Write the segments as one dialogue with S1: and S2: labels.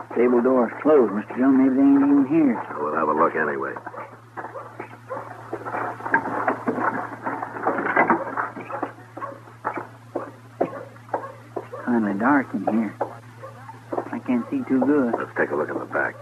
S1: Stable door's closed, Mr. Dillon. Maybe they ain't even here.
S2: We'll have a look anyway.
S1: Finally dark in here. I can't see too good.
S2: Let's take a look in the back.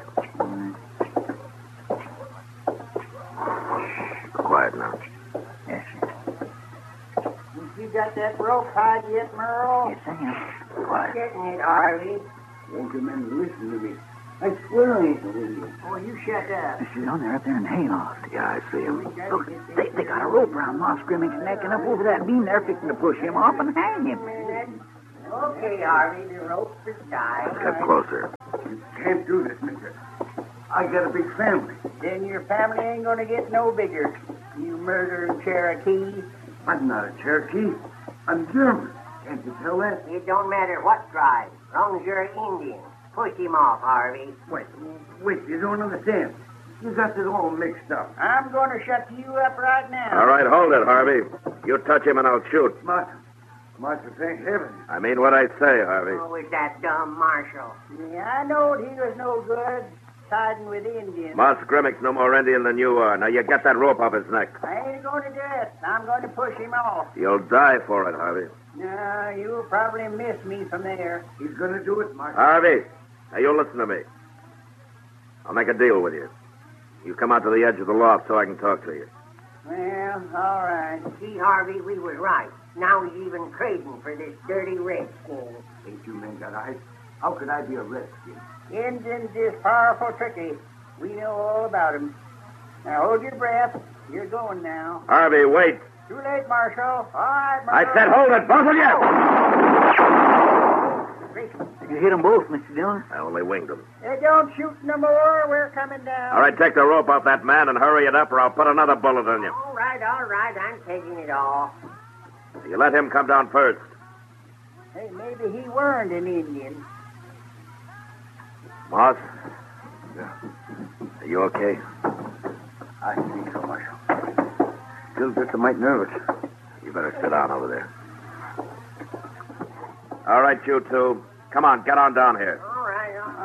S2: Quiet now.
S1: Yes, sir.
S3: You got that rope tied yet, Merle?
S1: Yes, I am.
S3: Quiet. Getting it, Harvey.
S4: Won't you men listen to me? I swear I ain't the Indian.
S3: Oh, you shut up.
S1: Mr. Dillon, they're up there in the hayloft.
S2: Yeah, I see him.
S1: Look, they got a rope around Moss Grimmick's neck and up over that beam. They're fixing to push him off and hang him.
S3: Okay, Harvey, the rope is tied.
S2: Let's get closer.
S4: You can't do this, mister. I got a big family.
S3: Then your family ain't gonna get no bigger. You murdering Cherokee.
S4: I'm not a Cherokee. I'm German. Can't you tell that?
S3: It don't matter what tribe, as long as you're an Indian. Push him off, Harvey.
S4: Wait, you don't understand. You got this all mixed up.
S3: I'm gonna shut you up right now.
S2: All right, hold it, Harvey. You touch him and I'll shoot.
S4: Marshal, thank heaven.
S2: I mean what I say, Harvey.
S3: Oh, was that dumb Marshal? Yeah, I knowed he was no good, siding with Indians.
S2: Moss Grimmick's no more Indian than you are. Now you get that rope off his neck.
S3: I ain't going to do it. I'm going to push him off.
S2: You'll die for it, Harvey.
S3: No, you'll probably miss me from there.
S4: He's going to do it, Marshal.
S2: Harvey, now you listen to me. I'll make a deal with you. You come out to the edge of the loft so I can talk to you.
S3: Well, all right. See, Harvey, we was right. Now he's even trading for this dirty redskin.
S4: Ain't you men got eyes? How could I be a redskin?
S3: Indians is powerful tricky. We know all about 'em. Now hold your breath. You're going now.
S2: Harvey, wait.
S3: Too late, Marshal. All right, Marshal.
S2: I said hold it, both of you!
S1: You hit them both, Mr. Dillon.
S2: I only winged them.
S3: Hey, don't shoot no more. We're coming down.
S2: All right, take the rope off that man and hurry it up or I'll put another bullet in you.
S3: All right. I'm taking it off.
S2: You let him come down first.
S3: Hey, maybe he weren't an Indian.
S2: Moss? Yeah. Are you okay?
S4: I think so, Marshal. Still just a mite nervous.
S2: You better sit down over there. All right, you two. Come on, get on down here.
S3: All right.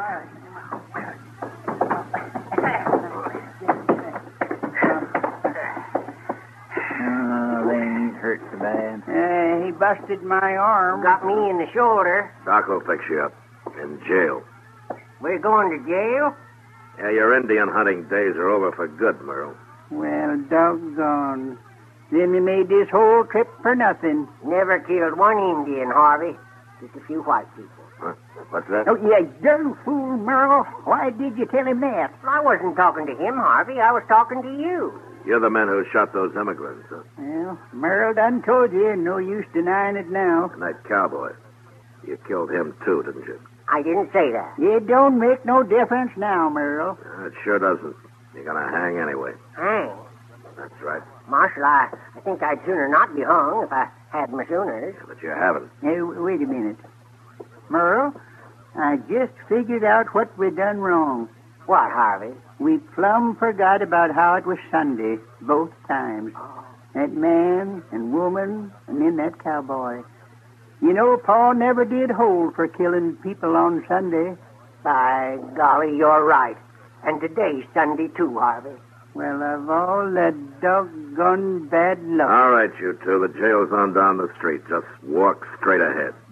S1: Oh, they ain't hurt so bad.
S3: He busted my arm. Got me in the shoulder.
S2: Doc will fix you up. In jail.
S3: We're going to jail?
S2: Yeah, your Indian hunting days are over for good, Merle.
S3: Well, doggone. Then we made this whole trip for nothing. Never killed one Indian, Harvey. Just a few white people.
S2: Huh? What's that?
S3: Oh, you young fool, Merle. Why did you tell him that? I wasn't talking to him, Harvey. I was talking to you.
S2: You're the men who shot those immigrants, huh?
S3: Well, Merle done told you. No use denying it now.
S2: And that cowboy. You killed him, too, didn't you?
S3: I didn't say that. It don't make no difference now, Merle.
S2: It sure doesn't. You're going to hang anyway.
S3: Hang?
S2: That's right.
S3: Marshal, I think I'd sooner not be hung if I had my sooners.
S2: But you haven't.
S3: Hey, wait a minute. Merle, I just figured out what we done wrong. What, Harvey? We plumb forgot about how it was Sunday, both times. That man and woman and then that cowboy. You know, Paul never did hold for killing people on Sunday. By golly, you're right. And today's Sunday, too, Harvey. Well, of all the doggone bad luck.
S2: All right, you two. The jail's on down the street. Just walk straight ahead.